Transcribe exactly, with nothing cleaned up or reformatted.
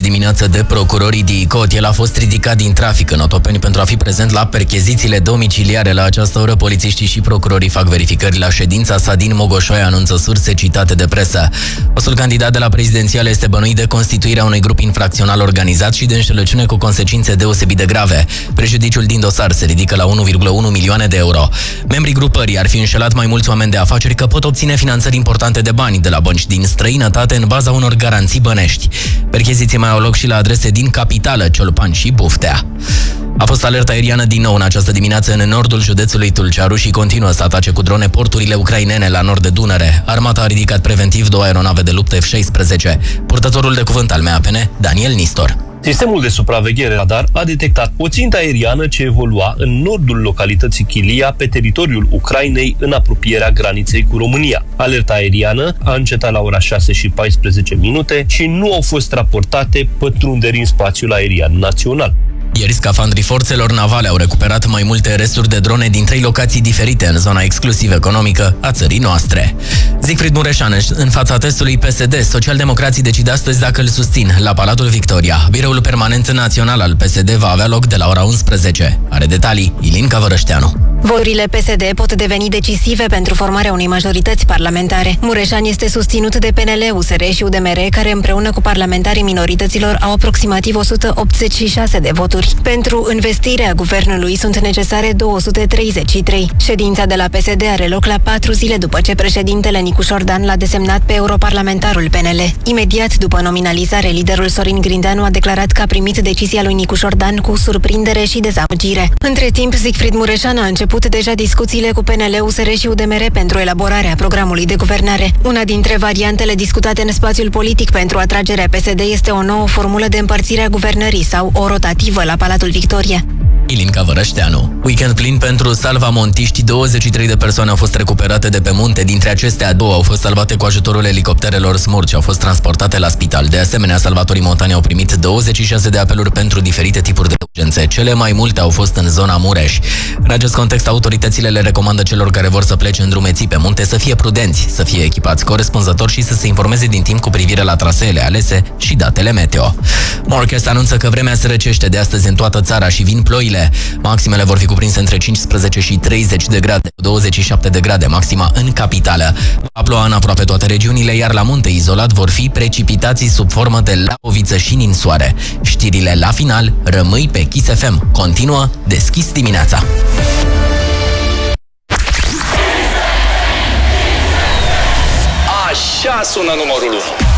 dimineață de procurorii D I C O T. El a fost ridicat din trafic în Otopeni pentru a fi prezent la perchezițiile domiciliare. La această oră, polițiștii și procurorii fac verificări la ședința sa din Mogoșoaia, anunță surse citate de presă. Fostul candidat de la prezidențiale este bănuit de constituirea unui grup infracțional organizat și de înșelăciune cu consecințe deosebit de grave. Prejudiciul din dosar se ridică la unu virgulă unu milioane de euro. Membrii grupării ar fi înșelat mai mulți oameni de afaceri că pot obține finanțări importante de bani de la bănci din străinătate în baza unor garanții bănești. Percheziții mai au loc și la adrese din capitală, Ciolpan și Buftea. A fost alertă aeriană din nou în această dimineață în nordul județului Tulcearu și continuă să atace cu drone porturile ucrainene la nord de Dunăre. Armata a ridicat preventiv două aeronave de luptă F șaisprezece. Purtătorul de cuvânt al M A P N, Daniel Nistor. Sistemul de supraveghere radar a detectat o țintă aeriană ce evolua în nordul localității Chilia, pe teritoriul Ucrainei, în apropierea graniței cu România. Alerta aeriană a încetat la ora șase și paisprezece minute și nu au fost raportate pătrunderi în spațiul aerian național. Ieri, scafandrii forțelor navale au recuperat mai multe resturi de drone din trei locații diferite în zona exclusiv economică a țării noastre. Siegfried Mureșan, în fața testului P S D, socialdemocrații decid astăzi dacă îl susțin la Palatul Victoria. Biroul permanent național al P S D va avea loc de la ora unsprezece. Are detalii Ilinca Vărășteanu. Voturile P S D pot deveni decisive pentru formarea unei majorități parlamentare. Mureșan este susținut de P N L, U S R și U D M R, care împreună cu parlamentarii minorităților au aproximativ o sută optzeci și șase de voturi. Pentru învestirea guvernului sunt necesare două sute treizeci și trei. Ședința de la P S D are loc la patru zile după ce președintele Nicu Șordan l-a desemnat pe europarlamentarul P N L. Imediat după nominalizare, liderul Sorin Grindeanu a declarat că a primit decizia lui Nicu Șordan cu surprindere și dezamăgire. Între timp, Siegfried Mureșan a început deja discuțiile cu P N L, U S R și U D M R pentru elaborarea programului de guvernare. Una dintre variantele discutate în spațiul politic pentru atragerea P S D este o nouă formulă de împărțire a guvernării sau o rotativă la Palatul Victoria. Ilinca Vărășteanu. Weekend plin pentru salvamontiști. douăzeci și trei de persoane au fost recuperate de pe munte. Dintre acestea, două au fost salvate cu ajutorul elicopterelor Smurd și au fost transportate la spital. De asemenea, salvatorii montani au primit douăzeci și șase de apeluri pentru diferite tipuri de urgențe. Cele mai multe au fost în zona Mureș. În acest context, autoritățile le recomandă celor care vor să plece în drumeții pe munte să fie prudenți, să fie echipați corespunzător și să se informeze din timp cu privire la traseele alese și datele meteo. Morcast anunță că vremea se răcește de astăzi în toată țara și vin ploile. Maximele vor fi cuprinse între cincisprezece și treizeci de grade, douăzeci și șapte de grade maxima în capitală. Va ploua în aproape toate regiunile, iar la munte izolat vor fi precipitații sub formă de lapoviță și ninsoare. Știrile la final, rămâi pe Kiss F M. Continuă Deschis dimineața. Așa sună numărul unu.